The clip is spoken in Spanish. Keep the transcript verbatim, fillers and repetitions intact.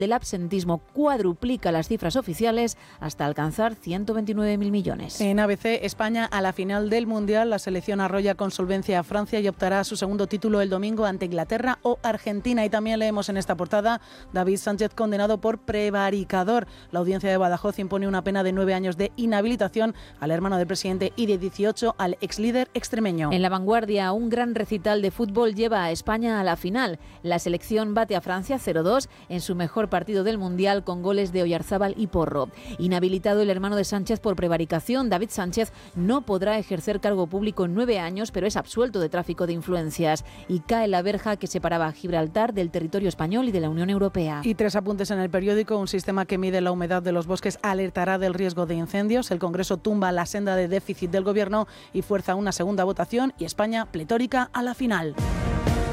del absentismo cuadruplica las cifras oficiales hasta alcanzar ciento veintinueve mil millones. En A B C, España a la final del Mundial. La selección arrolla con solvencia a Francia y optará a su segundo título el domingo ante Inglaterra o Argentina. Y también leemos en esta portada: David Sánchez condenado por prevaricador. La audiencia de Badajoz impone una pena de nueve años de inhabilitación al hermano del presidente y de dieciocho al exlíder extremeño. En La Vanguardia, un gran recital de fútbol lleva a España a la final. La selección bate a Francia cero dos en su mejor partido del Mundial con goles de Oyarzábal y Porro. Inhabilitado el hermano de Sánchez por prevaricación, David Sánchez no podrá ejercer cargo público en nueve años, pero es absuelto de tráfico de influencias. Y cae la verja que separaba a Gibraltar del territorio español y de la Unión Europea. Y tres apuntes en el periódico. Un sistema que mide la humedad de los bosques alertará del riesgo de incendios. El Congreso tumba la senda de déficit del Gobierno y fuerza una segunda votación. Y España pletórica a la final.